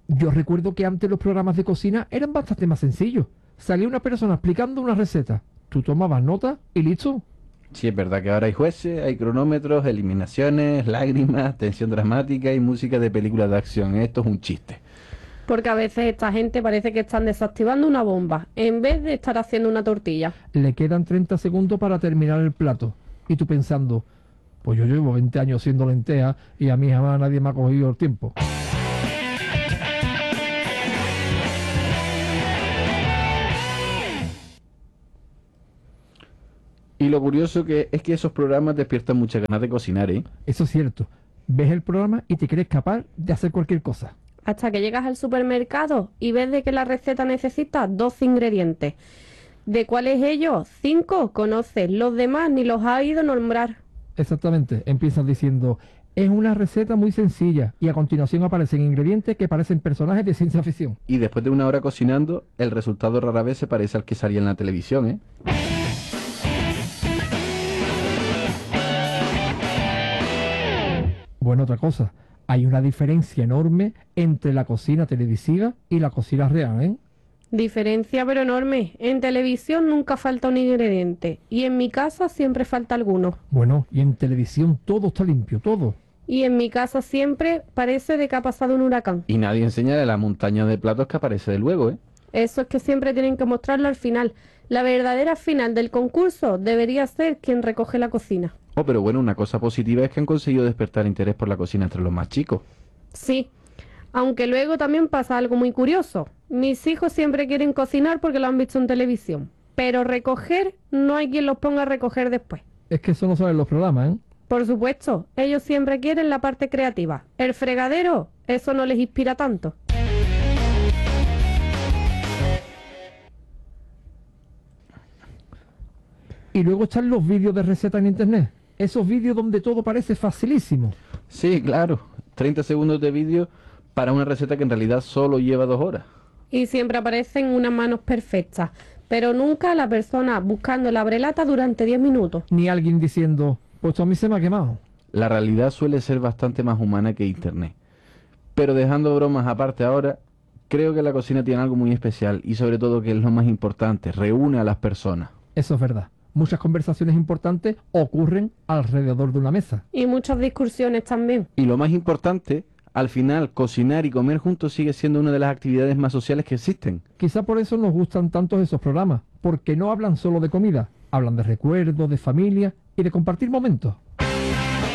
Yo recuerdo que antes los programas de cocina eran bastante más sencillos. Salía una persona explicando una receta, tú tomabas nota y listo. Sí, es verdad que ahora hay jueces, hay cronómetros, eliminaciones, lágrimas, tensión dramática y música de películas de acción. Esto es un chiste. Porque a veces esta gente parece que están desactivando una bomba en vez de estar haciendo una tortilla. Le quedan 30 segundos para terminar el plato. Y tú pensando, pues yo llevo 20 años siendo lenteja y a mí jamás nadie me ha cogido el tiempo. Y lo curioso que es que esos programas despiertan muchas ganas de cocinar, ¿eh? Eso es cierto. Ves el programa y te crees capaz de hacer cualquier cosa. Hasta que llegas al supermercado y ves de que la receta necesita 12 ingredientes. ¿De cuáles ellos? 5 conoces, los demás ni los has oído nombrar. Exactamente. Empiezas diciendo, es una receta muy sencilla y a continuación aparecen ingredientes que parecen personajes de ciencia ficción. Y después de una hora cocinando, el resultado rara vez se parece al que salía en la televisión, ¿eh? Bueno, otra cosa, hay una diferencia enorme entre la cocina televisiva y la cocina real, ¿eh? Diferencia pero enorme. En televisión nunca falta un ingrediente y en mi casa siempre falta alguno. Bueno, y en televisión todo está limpio, todo. Y en mi casa siempre parece de que ha pasado un huracán. Y nadie enseña de la montaña de platos que aparece de luego, ¿eh? Eso es que siempre tienen que mostrarlo al final. La verdadera final del concurso debería ser quien recoge la cocina. Oh, pero bueno, una cosa positiva es que han conseguido despertar interés por la cocina entre los más chicos. Sí, aunque luego también pasa algo muy curioso. Mis hijos siempre quieren cocinar porque lo han visto en televisión, pero recoger no hay quien los ponga a recoger después. Es que eso no saben los programas, ¿eh? Por supuesto, ellos siempre quieren la parte creativa. El fregadero, eso no les inspira tanto. Y luego están los vídeos de recetas en internet. Esos vídeos donde todo parece facilísimo. Sí, claro. 30 segundos de vídeo para una receta que en realidad solo lleva 2 horas. Y siempre aparecen unas manos perfectas, pero nunca la persona buscando la brelata durante 10 minutos. Ni alguien diciendo, pues a mí se me ha quemado. La realidad suele ser bastante más humana que internet. Pero dejando bromas aparte ahora, creo que la cocina tiene algo muy especial y sobre todo que es lo más importante, reúne a las personas. Eso es verdad. Muchas conversaciones importantes ocurren alrededor de una mesa. Y muchas discusiones también. Y lo más importante, al final, cocinar y comer juntos sigue siendo una de las actividades más sociales que existen. Quizá por eso nos gustan tantos esos programas, porque no hablan solo de comida, hablan de recuerdos, de familia y de compartir momentos.